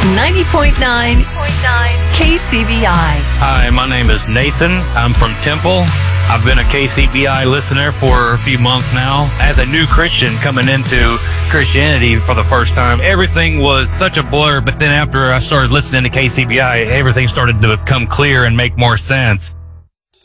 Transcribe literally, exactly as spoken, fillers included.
ninety point nine K C B I. Hi, my name is Nathan. I'm from Temple. I've been a K C B I listener for a few months now. As a new Christian coming into Christianity for the first time, everything was such a blur, but then after I started listening to K C B I, everything started to become clear and make more sense.